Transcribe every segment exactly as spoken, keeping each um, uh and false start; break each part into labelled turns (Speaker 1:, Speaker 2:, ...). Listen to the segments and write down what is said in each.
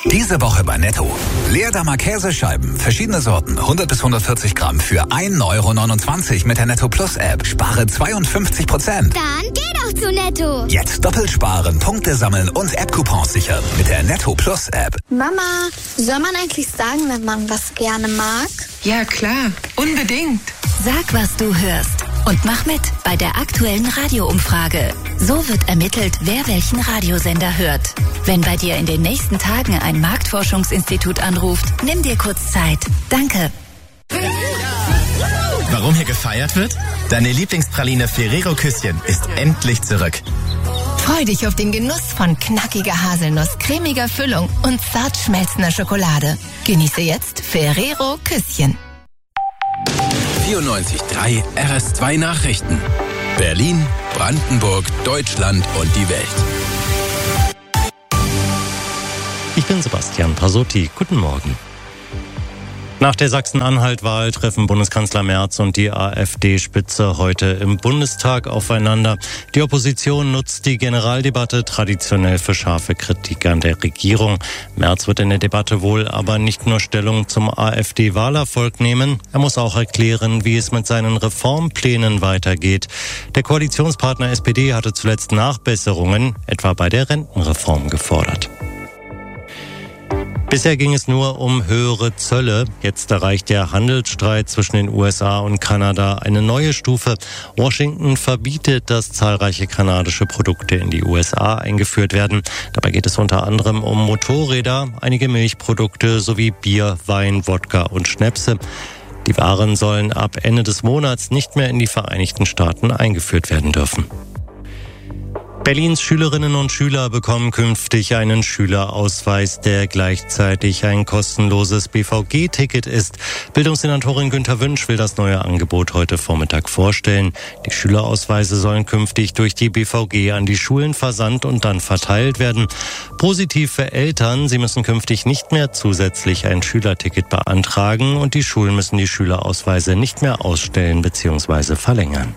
Speaker 1: Diese Woche bei Netto. Leerdammer Käsescheiben, verschiedene Sorten, hundert bis hundertvierzig Gramm für ein Euro neunundzwanzig mit der Netto Plus App. Spare zweiundfünfzig Prozent.
Speaker 2: Dann geh doch zu Netto.
Speaker 1: Jetzt doppelt sparen, Punkte sammeln und App-Coupons sichern mit der Netto Plus App.
Speaker 2: Mama, soll man eigentlich sagen, wenn man was gerne mag?
Speaker 3: Ja, klar. Unbedingt.
Speaker 4: Sag, was du hörst. Und mach mit bei der aktuellen Radioumfrage. So wird ermittelt, wer welchen Radiosender hört. Wenn bei dir in den nächsten Tagen ein Marktforschungsinstitut anruft, nimm dir kurz Zeit. Danke.
Speaker 5: Warum hier gefeiert wird? Deine Lieblingspraline Ferrero Küsschen ist endlich zurück.
Speaker 6: Freu dich auf den Genuss von knackiger Haselnuss, cremiger Füllung und zart schmelzender Schokolade. Genieße jetzt Ferrero Küsschen.
Speaker 7: vierundneunzig Komma drei R S zwei Nachrichten. Berlin, Brandenburg, Deutschland und die Welt.
Speaker 8: Ich bin Sebastian Pasotti. Guten Morgen. Nach der Sachsen-Anhalt-Wahl treffen Bundeskanzler Merz und die AfD-Spitze heute im Bundestag aufeinander. Die Opposition nutzt die Generaldebatte traditionell für scharfe Kritik an der Regierung. Merz wird in der Debatte wohl aber nicht nur Stellung zum AfD-Wahlerfolg nehmen. Er muss auch erklären, wie es mit seinen Reformplänen weitergeht. Der Koalitionspartner S P D hatte zuletzt Nachbesserungen, etwa bei der Rentenreform, gefordert. Bisher ging es nur um höhere Zölle. Jetzt erreicht der Handelsstreit zwischen den U S A und Kanada eine neue Stufe. Washington verbietet, dass zahlreiche kanadische Produkte in die U S A eingeführt werden. Dabei geht es unter anderem um Motorräder, einige Milchprodukte sowie Bier, Wein, Wodka und Schnäpse. Die Waren sollen ab Ende des Monats nicht mehr in die Vereinigten Staaten eingeführt werden dürfen. Berlins Schülerinnen und Schüler bekommen künftig einen Schülerausweis, der gleichzeitig ein kostenloses B V G-Ticket ist. Bildungssenatorin Günther Wünsch will das neue Angebot heute Vormittag vorstellen. Die Schülerausweise sollen künftig durch die B V G an die Schulen versandt und dann verteilt werden. Positiv für Eltern, sie müssen künftig nicht mehr zusätzlich ein Schülerticket beantragen und die Schulen müssen die Schülerausweise nicht mehr ausstellen bzw. verlängern.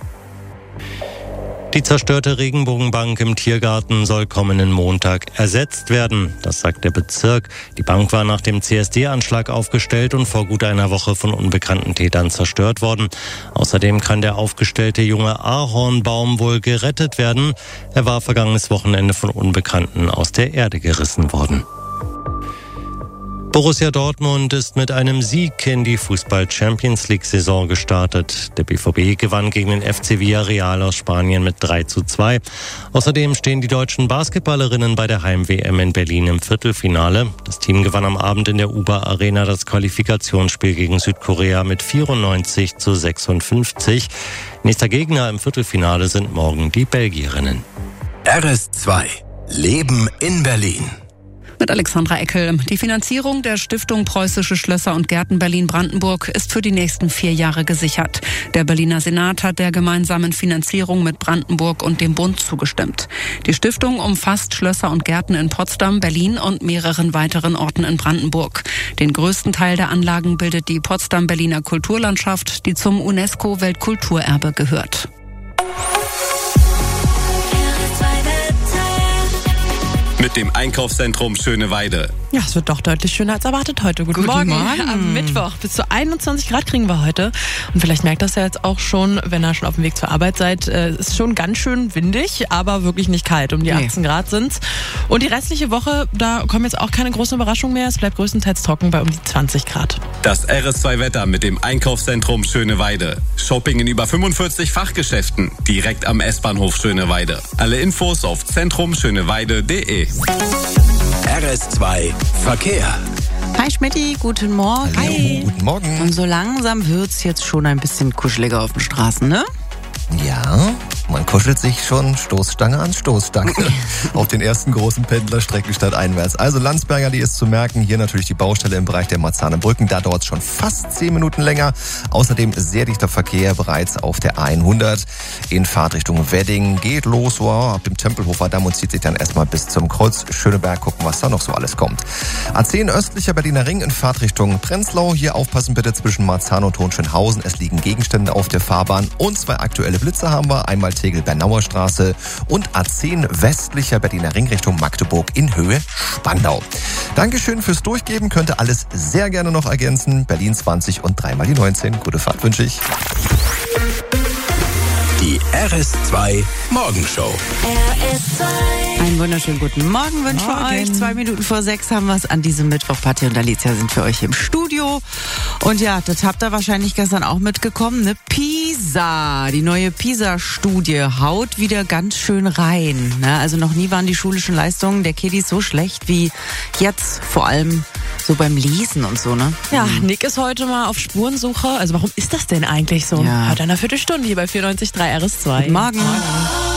Speaker 8: Die zerstörte Regenbogenbank im Tiergarten soll kommenden Montag ersetzt werden. Das sagt der Bezirk. Die Bank war nach dem C S D-Anschlag aufgestellt und vor gut einer Woche von unbekannten Tätern zerstört worden. Außerdem kann der aufgestellte junge Ahornbaum wohl gerettet werden. Er war vergangenes Wochenende von Unbekannten aus der Erde gerissen worden. Borussia Dortmund ist mit einem Sieg in die Fußball-Champions-League-Saison gestartet. Der B V B gewann gegen den F C Villarreal aus Spanien mit drei zu zwei. Außerdem stehen die deutschen Basketballerinnen bei der Heim-W M in Berlin im Viertelfinale. Das Team gewann am Abend in der Uber Arena das Qualifikationsspiel gegen Südkorea mit vierundneunzig zu sechsundfünfzig. Nächster Gegner im Viertelfinale sind morgen die Belgierinnen.
Speaker 7: R S zwei. Leben in Berlin.
Speaker 9: Mit Alexandra Eckel. Die Finanzierung der Stiftung Preußische Schlösser und Gärten Berlin-Brandenburg ist für die nächsten vier Jahre gesichert. Der Berliner Senat hat der gemeinsamen Finanzierung mit Brandenburg und dem Bund zugestimmt. Die Stiftung umfasst Schlösser und Gärten in Potsdam, Berlin und mehreren weiteren Orten in Brandenburg. Den größten Teil der Anlagen bildet die Potsdam-Berliner Kulturlandschaft, die zum UNESCO-Weltkulturerbe gehört.
Speaker 10: Mit dem Einkaufszentrum Schöneweide.
Speaker 11: Ja, es wird doch deutlich schöner als erwartet heute. Guten,
Speaker 9: Guten
Speaker 11: Morgen.
Speaker 9: Morgen.
Speaker 11: Am Mittwoch bis zu einundzwanzig Grad kriegen wir heute. Und vielleicht merkt das ja jetzt auch schon, wenn ihr schon auf dem Weg zur Arbeit seid. Es ist schon ganz schön windig, aber wirklich nicht kalt. Um die nee. achtzehn Grad sind's. Und die restliche Woche, da kommen jetzt auch keine großen Überraschungen mehr. Es bleibt größtenteils trocken bei um die zwanzig Grad.
Speaker 10: Das R S zwei Wetter mit dem Einkaufszentrum Schöneweide. Shopping in über fünfundvierzig Fachgeschäften. Direkt am S-Bahnhof Schöneweide. Alle Infos auf zentrum schöneweide punkt de.
Speaker 7: R S zwei Verkehr.
Speaker 12: Hi Schmetti, guten Morgen.
Speaker 13: Hallo,
Speaker 12: Hi.
Speaker 13: Guten Morgen.
Speaker 12: Und so langsam wird's jetzt schon ein bisschen kuscheliger auf den Straßen, ne?
Speaker 13: Ja, man kuschelt sich schon Stoßstange an Stoßstange auf den ersten großen Pendlerstrecken stadteinwärts. Also Landsberger, die ist zu merken. Hier natürlich die Baustelle im Bereich der Marzahner Brücken. Da dauert es schon fast zehn Minuten länger. Außerdem sehr dichter Verkehr bereits auf der hundert in Fahrtrichtung Wedding. Geht los, wow, ab dem Tempelhofer Damm und zieht sich dann erstmal bis zum Kreuz Schöneberg. Gucken, was da noch so alles kommt. A zehn östlicher Berliner Ring in Fahrtrichtung Prenzlau. Hier aufpassen bitte zwischen Marzahn und Hohenschönhausen. Es liegen Gegenstände auf der Fahrbahn und zwei aktuelle Blitze haben wir. Einmal Tegel-Bernauer Straße und A zehn westlicher Berliner Ring Richtung Magdeburg in Höhe Spandau. Dankeschön fürs Durchgeben. Könnt ihr alles sehr gerne noch ergänzen. Berlin zwanzig und dreimal die neunzehn. Gute Fahrt wünsche ich.
Speaker 7: Die R S zwei Morgenshow.
Speaker 12: R S zwei. Einen wunderschönen guten Morgen wünschen wir euch. Zwei Minuten vor sechs haben wir es an diesem Mittwoch. Patti und Alicia sind für euch im Studio. Und ja, das habt ihr wahrscheinlich gestern auch mitgekommen, ne? PISA, die neue PISA-Studie haut wieder ganz schön rein. Ne? Also noch nie waren die schulischen Leistungen der Kiddies so schlecht wie jetzt, vor allem so beim Lesen und so, ne?
Speaker 11: Ja, Nick ist heute mal auf Spurensuche. Also warum ist das denn eigentlich so?
Speaker 12: Ja.
Speaker 11: Heute in einer Viertelstunde hier bei vierundneunzig Komma drei R S zwei.
Speaker 12: Guten Morgen. Morgen.